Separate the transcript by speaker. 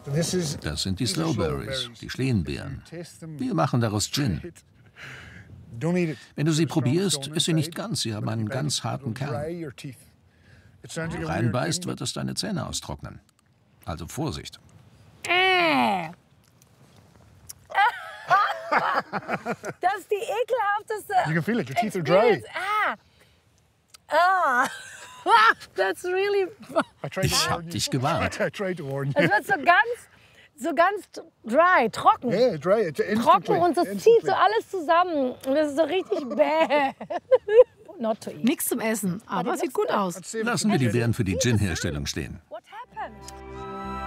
Speaker 1: Das sind die Slowberries, die Schleenbeeren. Wir machen daraus Gin. Wenn du sie probierst, ist sie nicht ganz. Sie haben einen ganz harten Kern. Wenn du reinbeißt, wird es deine Zähne austrocknen. Also Vorsicht.
Speaker 2: Das ist die ekelhafteste.
Speaker 3: You can feel it. Your teeth are dry.
Speaker 2: That's really.
Speaker 1: Ich hab dich gewarnt.
Speaker 3: I tried to warn
Speaker 2: Es
Speaker 3: you.
Speaker 2: wird so ganz dry, trocken.
Speaker 3: Yeah, dry.
Speaker 2: Trocken und das zieht so alles zusammen. Und das ist so richtig bäh. Not to eat.
Speaker 4: Nichts zum Essen, aber sieht gut aus.
Speaker 1: Lassen wir die Beeren für die Gin-Herstellung stehen.
Speaker 2: What happened?